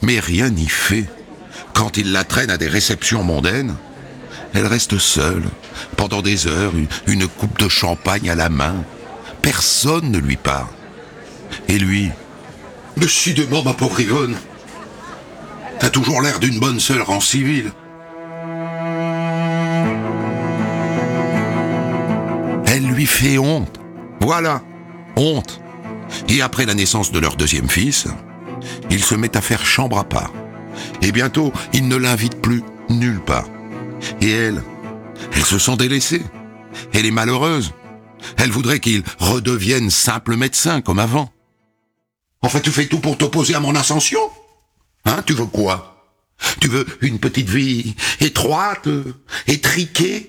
Mais rien n'y fait. Quand il la traîne à des réceptions mondaines, elle reste seule, pendant des heures, une coupe de champagne à la main. Personne ne lui parle. Et lui, décidément, ma pauvre Yvonne, t'as toujours l'air d'une bonne sœur en civil. Elle lui fait honte. Voilà, honte. Et après la naissance de leur deuxième fils, il se met à faire chambre à part. Et bientôt, il ne l'invite plus nulle part. Et elle se sent délaissée. Elle est malheureuse. Elle voudrait qu'il redevienne simple médecin comme avant. En fait, tu fais tout pour t'opposer à mon ascension ? Hein, tu veux quoi ? Tu veux une petite vie étroite, étriquée ?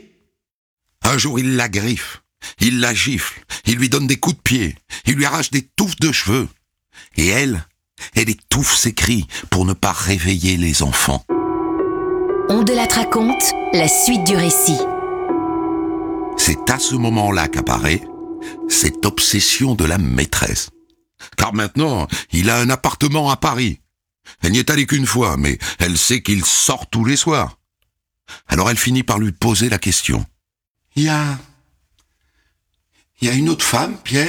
Un jour, il la griffe, il la gifle, il lui donne des coups de pied, il lui arrache des touffes de cheveux. Et elle étouffe ses cris pour ne pas réveiller les enfants. On Delattre raconte la suite du récit. C'est à ce moment-là qu'apparaît cette obsession de la maîtresse. Car maintenant, il a un appartement à Paris. Elle n'y est allée qu'une fois, mais elle sait qu'il sort tous les soirs. Alors elle finit par lui poser la question. Il y a une autre femme, Pierre ?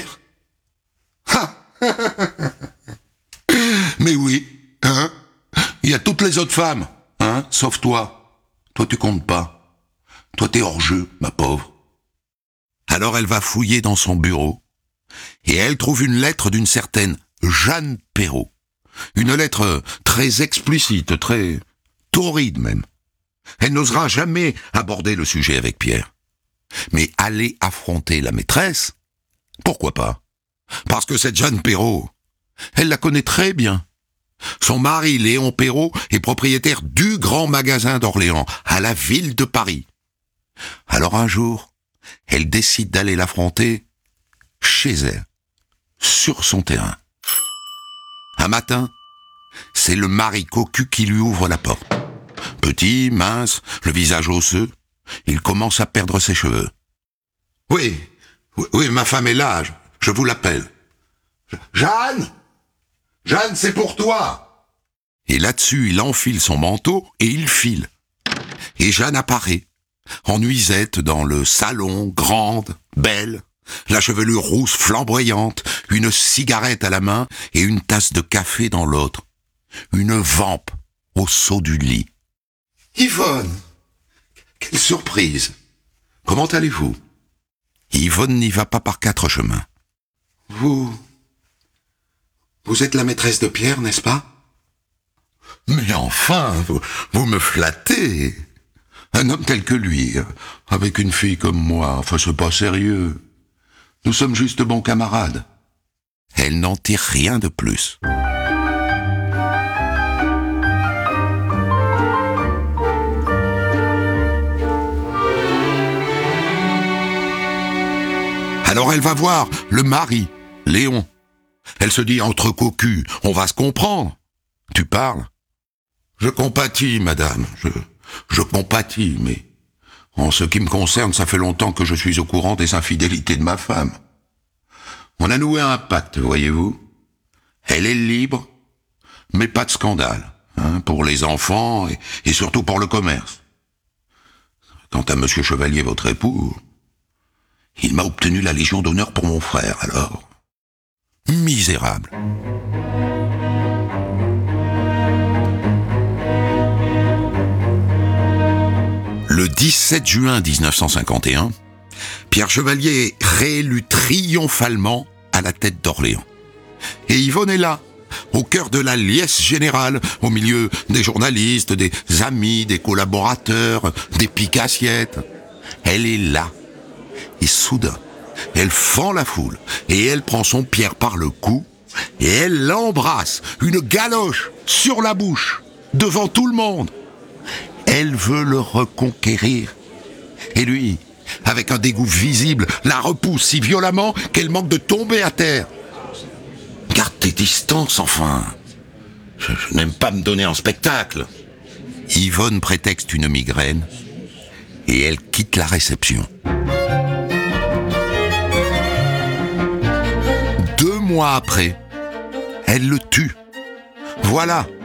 Mais oui, hein ? Il y a toutes les autres femmes, hein ? Sauf toi. Toi, tu comptes pas. Toi, t'es hors jeu, ma pauvre. Alors elle va fouiller dans son bureau, et elle trouve une lettre d'une certaine Jeanne Perrault. Une lettre très explicite, très torride même. Elle n'osera jamais aborder le sujet avec Pierre. Mais aller affronter la maîtresse, pourquoi pas ? Parce que cette Jeanne Perrault, elle la connaît très bien. Son mari, Léon Perrault, est propriétaire du grand magasin d'Orléans, à la ville de Paris. Alors un jour, elle décide d'aller l'affronter chez elle, sur son terrain. Un matin, c'est le mari cocu qui lui ouvre la porte. Petit, mince, le visage osseux, il commence à perdre ses cheveux. Oui, ma femme est là, je vous l'appelle. Jeanne, c'est pour toi. Et là-dessus, il enfile son manteau et il file. Et Jeanne apparaît, en nuisette dans le salon, grande, belle, la chevelure rousse flamboyante, une cigarette à la main et une tasse de café dans l'autre. Une vampe au saut du lit. Yvonne, quelle surprise. Comment allez-vous ? Yvonne n'y va pas par 4 chemins. Vous êtes la maîtresse de Pierre, n'est-ce pas ? Mais enfin, vous me flattez. Un homme tel que lui, avec une fille comme moi, enfin c'est pas sérieux. Nous sommes juste bons camarades. Elle n'en tire rien de plus. Alors elle va voir le mari, Léon. Elle se dit, entre cocus, on va se comprendre. Tu parles ? Je compatis, madame, je compatis, mais en ce qui me concerne, ça fait longtemps que je suis au courant des infidélités de ma femme. On a noué un pacte, voyez-vous. Elle est libre, mais pas de scandale, hein, pour les enfants et surtout pour le commerce. Quant à monsieur Chevalier, votre époux, il m'a obtenu la Légion d'honneur pour mon frère, alors... Misérable. Le 17 juin 1951, Pierre Chevalier est réélu triomphalement à la tête d'Orléans. Et Yvonne est là, au cœur de la liesse générale, au milieu des journalistes, des amis, des collaborateurs, des piques-assiettes. Elle est là. Et soudain, elle fend la foule, et elle prend son Pierre par le cou, et elle l'embrasse, une galoche, sur la bouche, devant tout le monde. Elle veut le reconquérir. Et lui, avec un dégoût visible, la repousse si violemment qu'elle manque de tomber à terre. Garde tes distances, enfin. Je n'aime pas me donner en spectacle. Yvonne prétexte une migraine, et elle quitte la réception. 2 mois après, elle le tue. Voilà,